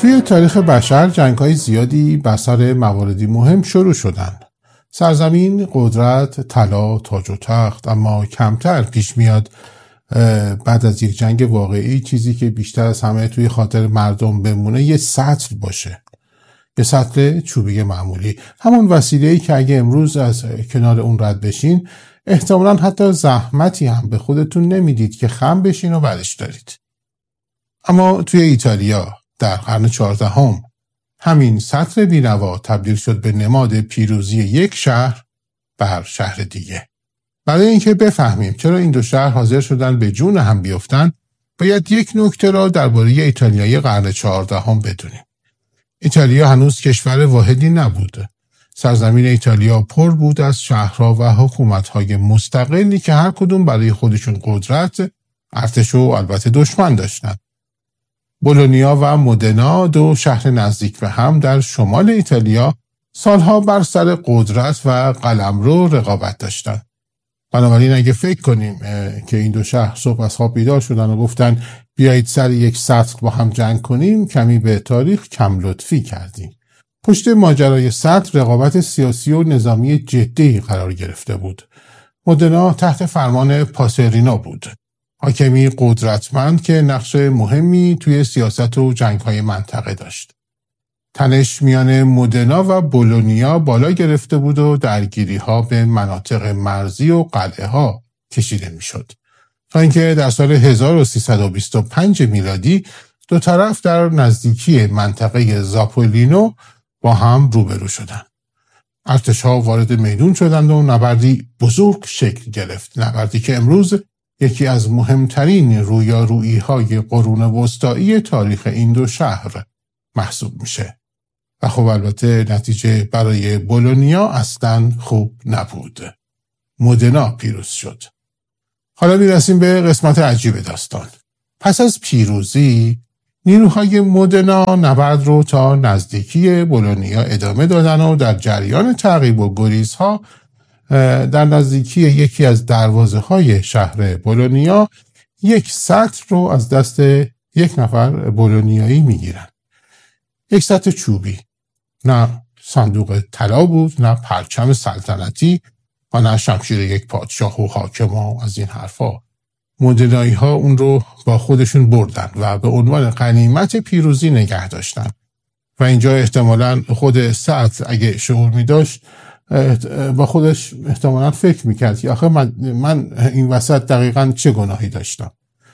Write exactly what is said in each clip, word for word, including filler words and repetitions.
توی تاریخ بشر جنگ‌های زیادی بر سر مواردی مهم شروع شدن. سرزمین، قدرت، طلا، تاج و تخت، اما کمتر پیش میاد بعد از یک جنگ واقعی چیزی که بیشتر از همه توی خاطر مردم بمونه یه سطل باشه. یه سطل چوبی معمولی. همون وسیله‌ای که اگه امروز از کنار اون رد بشین احتمالاً حتی زحمتی هم به خودتون نمیدید که خم بشین و برش دارید. اما توی ایتالیا در قرن چهاردهم همین سطل بی‌نوا تبدیل شد به نماد پیروزی یک شهر بر شهر دیگه. برای اینکه بفهمیم چرا این دو شهر حاضر شدن به جون هم بیفتن، باید یک نکته را درباره ایتالیای قرن چهاردهم بدونیم. ایتالیا هنوز کشور واحدی نبود. سرزمین ایتالیا پر بود از شهرها و حکومت‌های مستقلی که هر کدوم برای خودشون قدرت، ارتش و البته دشمن داشتند. بولونیا و مودنا، دو شهر نزدیک به هم در شمال ایتالیا، سالها بر سر قدرت و قلمرو رقابت داشتند. بنابراین اگه فکر کنیم که این دو شهر صبح از خواب بیدار شدن و گفتن بیایید سر یک سطل با هم جنگ کنیم، کمی به تاریخ کم لطفی کردیم. پشت ماجرای سطل رقابت سیاسی و نظامی جدی قرار گرفته بود. مودنا تحت فرمان پاسرینو بود، حاکمی قدرتمند که نقش مهمی توی سیاست و جنگ‌های منطقه داشت. تنش میان مودنا و بولونیا بالا گرفته بود و درگیری‌ها به مناطق مرزی و قلعه‌ها کشیده میشد. تا اینکه در سال هزار و سیصد و بیست و پنج میلادی دو طرف در نزدیکی منطقه زاپولینو با هم روبرو شدند. ارتش‌ها وارد میدون شدند و نبردی بزرگ شکل گرفت. نبردی که امروز یکی از مهمترین رویارویی‌های قرون وسطایی تاریخ این دو شهر محسوب میشه. و خب البته نتیجه برای بولونیا اصلاً خوب نبود. مودنا پیروز شد. حالا میرسیم به قسمت عجیب داستان. پس از پیروزی نیروهای مودنا نبرد رو تا نزدیکی بولونیا ادامه دادن و در جریان تعقیب و گریزها در نزدیکی یکی از دروازه های شهر بولونیا یک سطل رو از دست یک نفر بولونیایی میگیرن. یک سطل چوبی. نه صندوق طلا بود، نه پرچم سلطنتی و نه شمشیر یک پادشاه و حاکم و از این حرفا. مودنایی ها اون رو با خودشون بردن و به عنوان غنیمت پیروزی نگه داشتن. و اینجا احتمالاً خود سطل اگه شعور می داشت با خودش احتمالاً فکر میکرد که آخه من, من این وسط دقیقاً چه گناهی داشتم.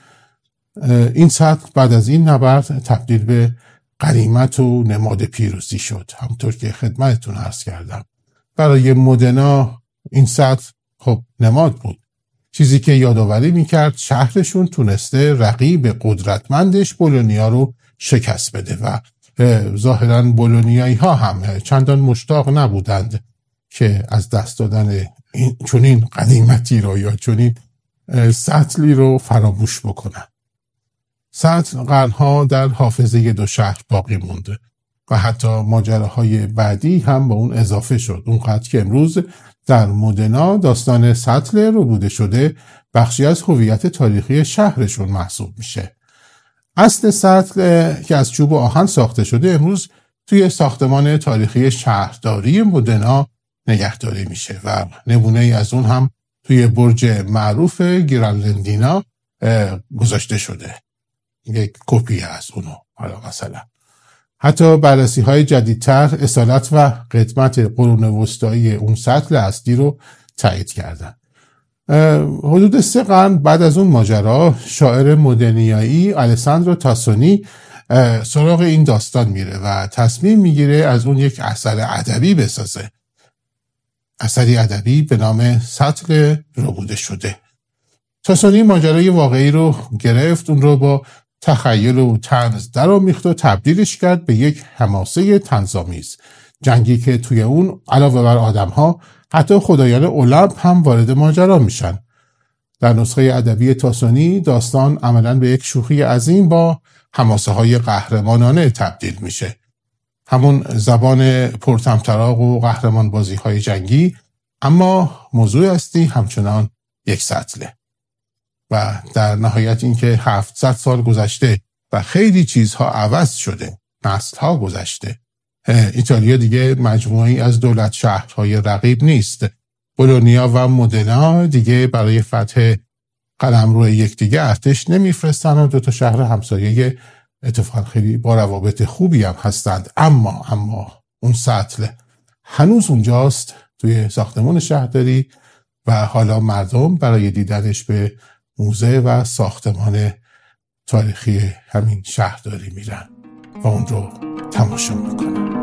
این سطل بعد از این نبرد تبدیل به غنیمت و نماد پیروزی شد، همونطور که خدمتتون عرض کردم. برای مودنا این سطل خب نماد بود، چیزی که یادآوری میکرد شهرشون تونسته رقیب قدرتمندش بولونیا رو شکست بده و ظاهراً بولونیایی ها هم چندان مشتاق نبودند که از دست دادن این چنین غنیمتی رو یا چنین سطلی رو فراموش بکنن. سطل قرنها در حافظه دو شهر باقی مونده و حتی ماجراهای بعدی هم با اون اضافه شد. اونقدر که امروز در مودنا داستان سطل ربوده شده بخشی از هویت تاریخی شهرشون محسوب میشه. اصل سطل که از چوب و آهن ساخته شده امروز توی ساختمان تاریخی شهرداری مودنا نگهداری میشه و نمونه ای از اون هم توی برج معروف گیرالندینا گذاشته شده. یک کپی از اونو. حالا مثلا حتی بررسی های جدیدتر اصالت و قدمت قرون وسطایی اون سطل اصلی رو تایید کردن. حدود سه قرن بعد از اون ماجرا شاعر مودنیایی الساندرو تاسونی سراغ این داستان میره و تصمیم میگیره از اون یک اثر ادبی بسازه. اثری ادبی به نام سطل ربوده شده. تاسونی ماجرای واقعی رو گرفت، اون رو با تخیل و طنز درآمیخت و تبدیلش کرد به یک حماسه طنزآمیز. جنگی که توی اون علاوه بر آدم‌ها حتی خدایان المپ هم وارد ماجرا میشن. در نسخه ادبی تاسونی داستان عملاً به یک شوخی عظیم با حماسه های قهرمانانه تبدیل میشه. همون زبان پرطمطراق و قهرمان بازی های جنگی، اما موضوع اصلی همچنان یک سطله. و در نهایت این که هفتصد سال گذشته و خیلی چیزها عوض شده نسل‌ها گذشته. ایتالیا دیگه مجموعه‌ای از دولت شهرهای رقیب نیست. بولونیا و مودنا دیگه برای فتح قلمرو یکدیگه ارتش نمیفرستن و دو تا شهر همسایه اتفاقا خیلی با روابط خوبی هم هستند. اما اما اون سطل هنوز اونجاست توی ساختمان شهرداری و حالا مردم برای دیدنش به موزه و ساختمان تاریخی همین شهرداری میرن و اون رو تماشا میکنن.